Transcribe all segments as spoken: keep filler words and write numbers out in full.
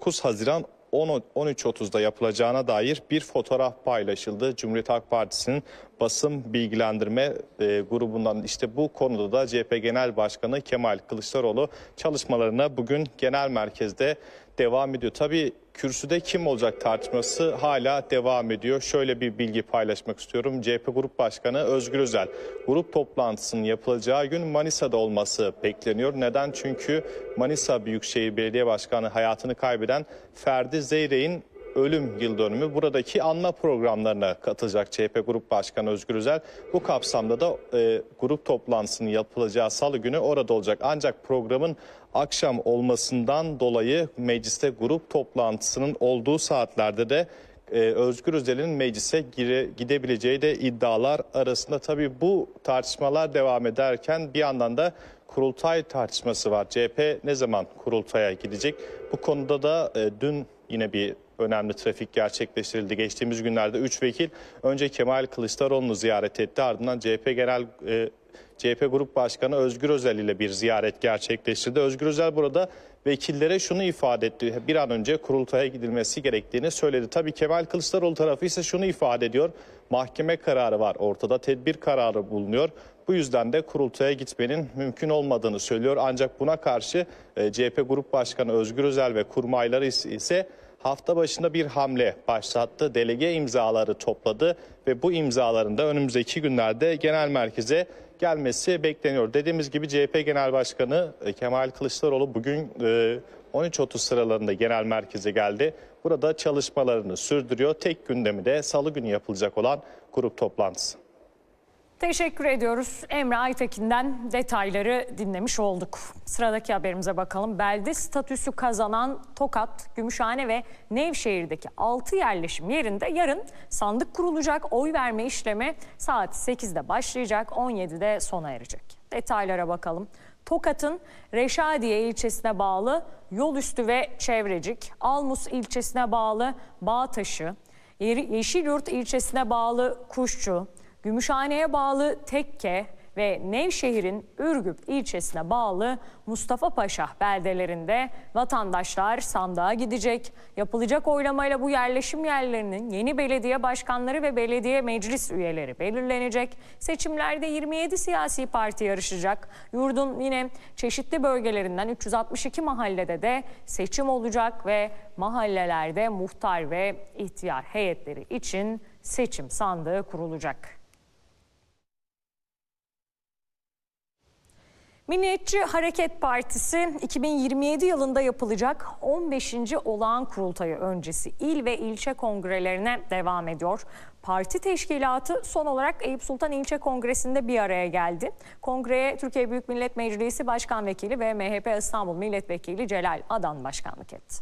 dokuz Haziran on üç otuzda yapılacağına dair bir fotoğraf paylaşıldı. Cumhuriyet Halk Partisi'nin basın bilgilendirme e, grubundan işte bu konuda da C H P Genel Başkanı Kemal Kılıçdaroğlu çalışmalarına bugün genel merkezde devam ediyor. Tabii kürsüde kim olacak tartışması hala devam ediyor. Şöyle bir bilgi paylaşmak istiyorum. C H P Grup Başkanı Özgür Özel grup toplantısının yapılacağı gün Manisa'da olması bekleniyor. Neden? Çünkü Manisa Büyükşehir Belediye Başkanı hayatını kaybeden Ferdi Zeyrek'in ölüm yıl dönümü. Buradaki anma programlarına katılacak C H P Grup Başkanı Özgür Özel. Bu kapsamda da e, grup toplantısının yapılacağı salı günü orada olacak. Ancak programın akşam olmasından dolayı mecliste grup toplantısının olduğu saatlerde de e, Özgür Özel'in meclise gire, gidebileceği de iddialar arasında. Tabii bu tartışmalar devam ederken bir yandan da kurultay tartışması var. C H P ne zaman kurultaya gidecek? Bu konuda da e, dün yine bir önemli trafik gerçekleştirildi. Geçtiğimiz günlerde üç vekil önce Kemal Kılıçdaroğlu'nu ziyaret etti. Ardından C H P Genel e, C H P Grup Başkanı Özgür Özel ile bir ziyaret gerçekleştirdi. Özgür Özel burada vekillere şunu ifade etti. Bir an önce kurultaya gidilmesi gerektiğini söyledi. Tabii Kemal Kılıçdaroğlu tarafı ise şunu ifade ediyor. Mahkeme kararı var ortada, tedbir kararı bulunuyor. Bu yüzden de kurultaya gitmenin mümkün olmadığını söylüyor. Ancak buna karşı C H P Grup Başkanı Özgür Özel ve kurmayları ise hafta başında bir hamle başlattı. Delege imzaları topladı ve bu imzaların da önümüzdeki günlerde genel merkeze gelmesi bekleniyor. Dediğimiz gibi C H P Genel Başkanı Kemal Kılıçdaroğlu bugün on üç otuz sıralarında genel merkeze geldi. Burada çalışmalarını sürdürüyor. Tek gündemi de salı günü yapılacak olan grup toplantısı. Teşekkür ediyoruz. Emre Aytekin'den detayları dinlemiş olduk. Sıradaki haberimize bakalım. Belde statüsü kazanan Tokat, Gümüşhane ve Nevşehir'deki altı yerleşim yerinde yarın sandık kurulacak. Oy verme işlemi saat sekizde başlayacak, on yedide sona erecek. Detaylara bakalım. Tokat'ın Reşadiye ilçesine bağlı Yolüstü ve Çevrecik, Almus ilçesine bağlı Bağtaşı, Yeşilyurt ilçesine bağlı Kuşçu, Gümüşhane'ye bağlı Tekke ve Nevşehir'in Ürgüp ilçesine bağlı Mustafa Paşa beldelerinde vatandaşlar sandığa gidecek. Yapılacak oylamayla bu yerleşim yerlerinin yeni belediye başkanları ve belediye meclis üyeleri belirlenecek. Seçimlerde yirmi yedi siyasi parti yarışacak. Yurdun yine çeşitli bölgelerinden üç yüz altmış iki mahallede de seçim olacak ve mahallelerde muhtar ve ihtiyar heyetleri için seçim sandığı kurulacak. Milliyetçi Hareket Partisi iki bin yirmi yedi yılında yapılacak on beşinci olağan kurultayı öncesi il ve ilçe kongrelerine devam ediyor. Parti teşkilatı son olarak Eyüp Sultan İlçe Kongresi'nde bir araya geldi. Kongreye Türkiye Büyük Millet Meclisi Başkan Vekili ve M H P İstanbul Milletvekili Celal Adan başkanlık etti.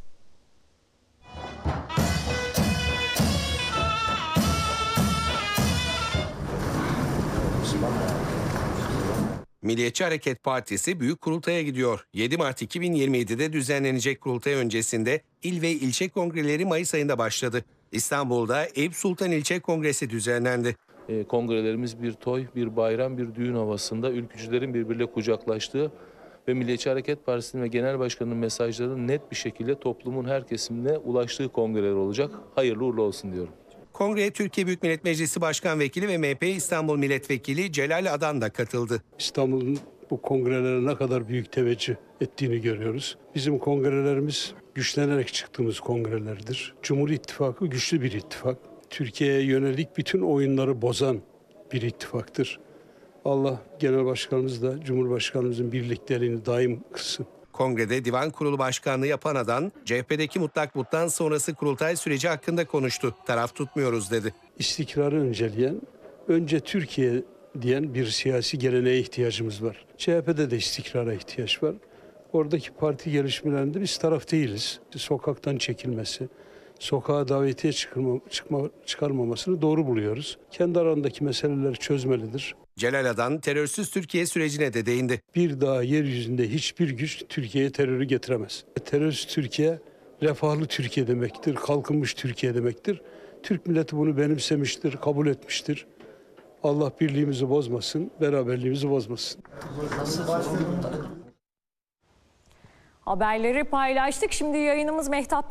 Milliyetçi Hareket Partisi Büyük Kurultay'a gidiyor. yedi Mart iki bin yirmi yedi'de düzenlenecek kurultay öncesinde il ve ilçe kongreleri Mayıs ayında başladı. İstanbul'da Eyüp Sultan İlçe Kongresi düzenlendi. E, kongrelerimiz bir toy, bir bayram, bir düğün havasında ülkücülerin birbiriyle kucaklaştığı ve Milliyetçi Hareket Partisi'nin ve Genel Başkanı'nın mesajlarının net bir şekilde toplumun her kesimine ulaştığı kongreler olacak. Hayırlı uğurlu olsun diyorum. Kongreye Türkiye Büyük Millet Meclisi Başkan Vekili ve M H P İstanbul Milletvekili Celal Adan da katıldı. İstanbul'un bu kongrelere ne kadar büyük teveccüh ettiğini görüyoruz. Bizim kongrelerimiz güçlenerek çıktığımız kongrelerdir. Cumhur İttifakı güçlü bir ittifak. Türkiye'ye yönelik bütün oyunları bozan bir ittifaktır. Allah Genel Başkanımız da Cumhurbaşkanımızın birlikteliğini daim kılsın. Kongrede Divan Kurulu Başkanlığı yapan Adan, C H P'deki mutlak muttan sonrası kurultay süreci hakkında konuştu. Taraf tutmuyoruz dedi. İstikrarı önceleyen, önce Türkiye diyen bir siyasi geleneğe ihtiyacımız var. C H P'de de istikrara ihtiyaç var. Oradaki parti gelişmelerinde biz taraf değiliz. Sokaktan çekilmesi, sokağa davetiye çıkma, çıkma, çıkarmamasını doğru buluyoruz. Kendi arasındaki meseleleri çözmelidir. Celal Adan terörsüz Türkiye sürecine de değindi. Bir daha yeryüzünde hiçbir güç Türkiye'ye terörü getiremez. Terörsüz Türkiye, refahlı Türkiye demektir, kalkınmış Türkiye demektir. Türk milleti bunu benimsemiştir, kabul etmiştir. Allah birliğimizi bozmasın, beraberliğimizi bozmasın. Haberleri paylaştık. Şimdi yayınımız Mehtap